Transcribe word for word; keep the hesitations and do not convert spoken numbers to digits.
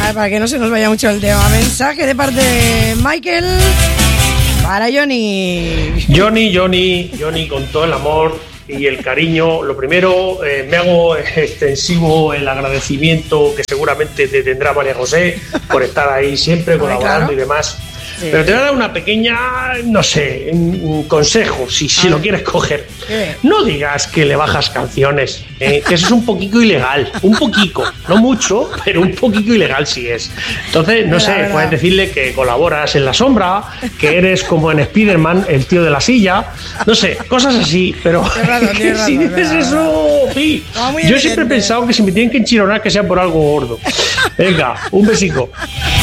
ver, para que no se nos vaya mucho el tema. Mensaje de parte de Michael para Johnny. Johnny, Johnny, Johnny, con todo el amor y el cariño. Lo primero, eh, me hago extensivo el agradecimiento que seguramente te tendrá María José por estar ahí siempre colaborando, claro, y demás. Sí. Pero te voy a dar una pequeña, no sé, un, un consejo, si, si lo quieres coger. ¿Qué? No digas que le bajas canciones, eh, que eso es un poquito ilegal, un poquito, no mucho, pero un poquito ilegal sí es. Entonces, no sé, verdad. Puedes decirle que colaboras en La Sombra, que eres como en Spider-Man, el tío de la silla, no sé, cosas así, pero razón, que razón, si dices verdad, eso, sí. No, yo siempre he pensado que si me tienen que enchironar que sea por algo gordo. Venga, un besico.